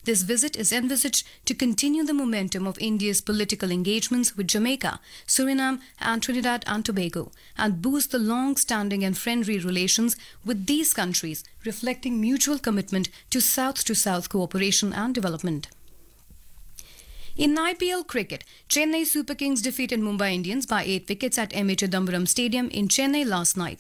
This visit is envisaged to continue the momentum of India's political engagements with Jamaica, Suriname, and Trinidad and Tobago, and boost the long-standing and friendly relations with these countries, reflecting mutual commitment to South cooperation and development. In IPL cricket, Chennai Super Kings defeated Mumbai Indians by 8 wickets at M.A. Chidambaram Stadium in Chennai last night.